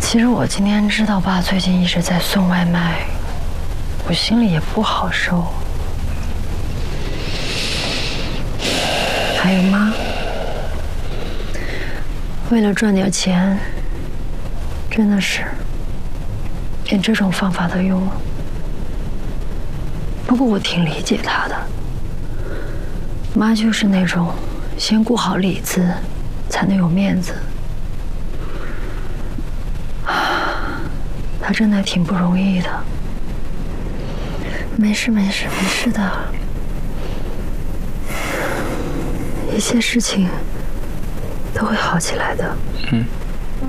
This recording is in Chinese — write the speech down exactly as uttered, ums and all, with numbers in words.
其实我今天知道爸最近一直在送外卖，我心里也不好受。还有妈，为了赚点钱，真的是连这种方法都用了。不过我挺理解她的，妈就是那种先顾好里子，才能有面子。 他真的挺不容易的。没事没事没事的，一切事情都会好起来的。 嗯。